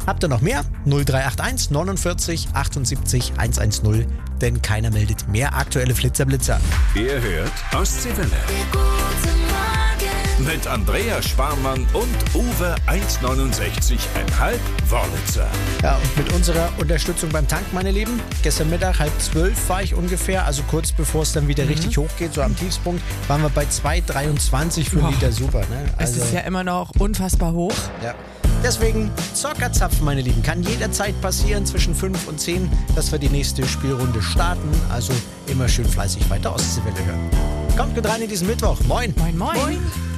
Habt ihr noch mehr? 0381 49 78 110, denn keiner meldet mehr aktuelle Flitzer-Blitzer. Ihr hört Ostseewelle. Mit Andrea Sparmann und Uwe 1,69,5 Wörlitzer. Ja, und mit unserer Unterstützung beim Tank, meine Lieben, gestern Mittag 11:30 war ich ungefähr, also kurz bevor es dann wieder richtig hochgeht, so am Tiefspunkt, waren wir bei 2,23 für einen Liter. Super, ne? Es ist ja immer noch unfassbar hoch. Ja. Deswegen Zockerzapfen, meine Lieben. Kann jederzeit passieren zwischen 5 und 10, dass wir die nächste Spielrunde starten. Also immer schön fleißig weiter Ostseewelle hören. Kommt gut rein in diesen Mittwoch. Moin. Moin, moin.